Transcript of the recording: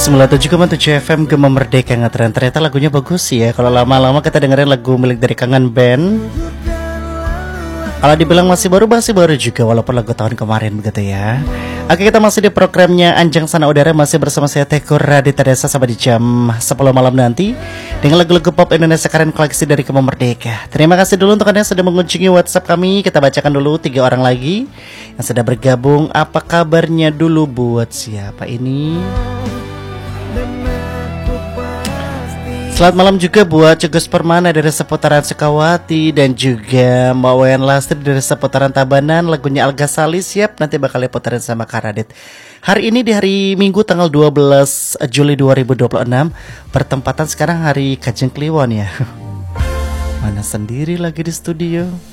97,7 FM Gema Merdeka ngetren. Ternyata lagunya bagus ya. Kalau lama-lama kita dengerin lagu milik dari Kangen Band. Kalau dibilang masih baru juga, walaupun lagu tahun kemarin begitu ya. Oke, kita masih di programnya Anjang Sana Udara. Masih bersama saya Teguh Raditya Desa sampai di jam 10 malam nanti dengan lagu-lagu pop Indonesia keren koleksi dari Gema Merdeka. Terima kasih dulu untuk Anda yang sudah mengunjungi WhatsApp kami. Kita bacakan dulu 3 orang lagi yang sudah bergabung. Apa kabarnya dulu buat siapa ini? Selamat malam juga buat Cegus Permana dari seputaran Sukawati dan juga Mbak Wayan Lastri dari seputaran Tabanan. Lagunya Alga Sali siap nanti bakal diputarin sama Karadit. Hari ini di hari Minggu tanggal 12 Juli 2026, bertempatan sekarang hari Kajeng Kliwon ya. Mana sendiri lagi di studio.